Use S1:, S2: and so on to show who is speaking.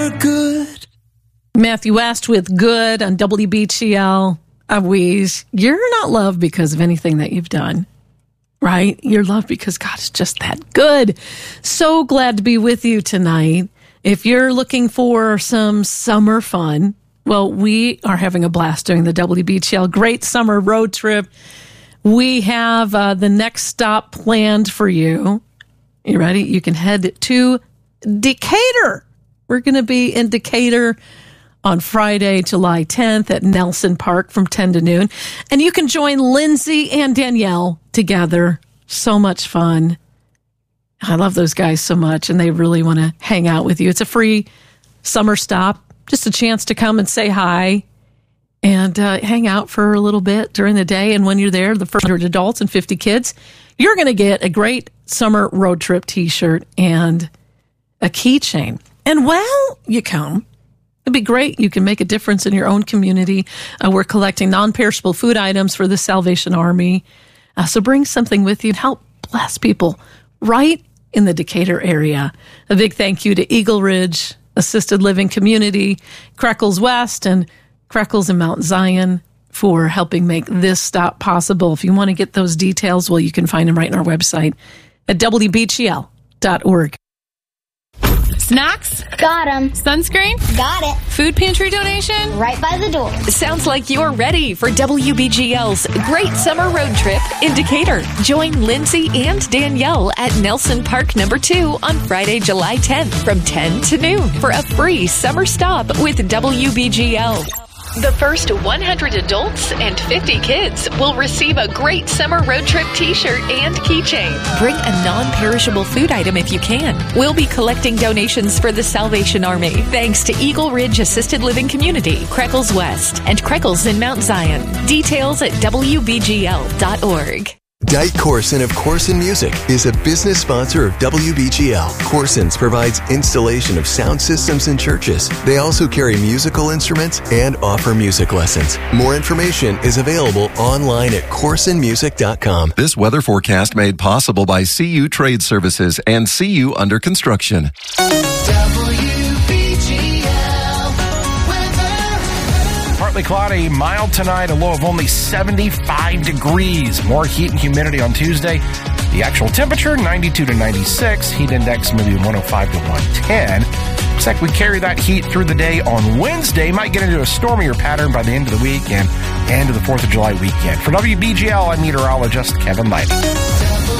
S1: Good.
S2: Matthew West with Good on WBGL. You're not loved because of anything that you've done, right? You're loved because God is just that good. So glad to be with you tonight. If you're looking for some summer fun, well, we are having a blast doing the WBGL Great Summer Road Trip. We have the next stop planned for you. You ready? You can head to Decatur. We're going to be in Decatur on Friday, July 10th at Nelson Park from 10 to noon. And you can join Lindsay and Danielle together. So much fun. I love those guys so much, and they really want to hang out with you. It's a free summer stop, just a chance to come and say hi and hang out for a little bit during the day. And when you're there, the first 100 adults and 50 kids, you're going to get a great summer road trip t-shirt and a keychain. And while you come, it'd be great. You can make a difference in your own community. We're collecting non-perishable food items for the Salvation Army. So bring something with you and help bless people right in the Decatur area. A big thank you to Eagle Ridge Assisted Living Community, Creckles West, and Creckles in Mount Zion for helping make this stop possible. If you want to get those details, well, you can find them right on our website at WBGL.org.
S3: Snacks?
S4: Got 'em.
S3: Sunscreen?
S4: Got it.
S3: Food pantry donation?
S4: Right by the door.
S5: Sounds like you're ready for WBGL's Great Summer Road Trip in Decatur. Join Lindsay and Danielle at Nelson Park No. 2 on Friday, July 10th from 10 to noon for a free summer stop with WBGL. The first 100 adults and 50 kids will receive a Great Summer Road Trip t-shirt and keychain. Bring a non-perishable food item if you can. We'll be collecting donations for the Salvation Army. Thanks to Eagle Ridge Assisted Living Community, Creckles West, and Creckles in Mount Zion. Details at WBGL.org.
S6: Dike Corson of Corson Music is a business sponsor of WBGL. Corson's provides installation of sound systems in churches. They also carry musical instruments and offer music lessons. More information is available online at corsonmusic.com.
S7: This weather forecast made possible by CU Trade Services and CU Under Construction.
S8: Partly cloudy, mild tonight, a low of only 75 degrees. More heat and humidity on Tuesday. The actual temperature, 92 to 96. Heat index maybe 105 to 110. Looks like we carry that heat through the day on Wednesday. Might get into a stormier pattern by the end of the week and of the 4th of July weekend. For WBGL, I'm meteorologist Kevin Lighty.